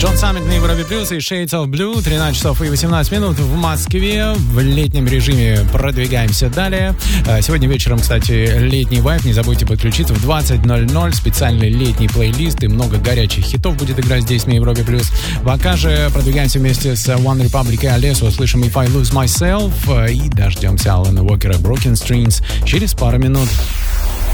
Джон Саммит на Европе Плюс и Shades of Blue. 13 часов и 18 минут в Москве. В летнем режиме продвигаемся далее. Сегодня вечером, кстати, летний вайб. Не забудьте подключиться в 20:00. Специальный летний плейлист и много горячих хитов будет играть здесь на Европе Плюс. Пока же продвигаемся вместе с One Republic и Алесо. Услышим If I Lose Myself и дождемся Алана Уокера Broken Strings через пару минут.